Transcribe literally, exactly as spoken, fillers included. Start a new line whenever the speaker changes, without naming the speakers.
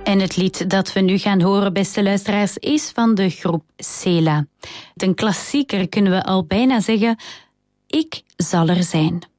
En het lied dat we nu gaan horen, beste luisteraars, is van de groep Cela. Een klassieker kunnen we al bijna zeggen. Ik zal er zijn.